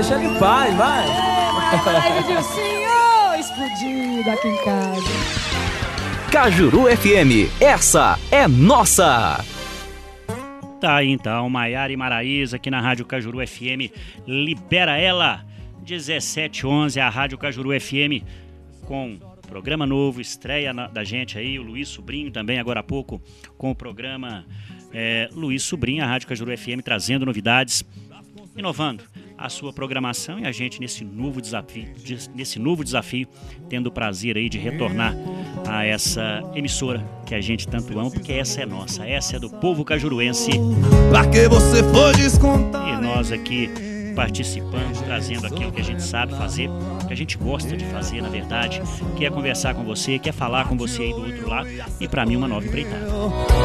deixa ele em paz, vai. Live de ursinho explodido aqui em casa. Cajuru FM, essa é nossa. Tá aí então, Maiara e Maraísa aqui na Rádio Cajuru FM, libera ela, 17h11, a Rádio Cajuru FM com programa novo, estreia da gente aí, o Luiz Sobrinho também agora há pouco com o programa Luiz Sobrinho, a Rádio Cajuru FM trazendo novidades, inovando a sua programação e a gente nesse novo desafio, tendo o prazer aí de retornar a essa emissora que a gente tanto ama, porque essa é nossa, essa é do povo cajuruense. Pra que você foi descontar? E nós aqui participando, trazendo aquilo que a gente sabe fazer, que a gente gosta de fazer, na verdade, que é conversar com você, quer falar com você aí do outro lado, e pra mim uma nova empreitada.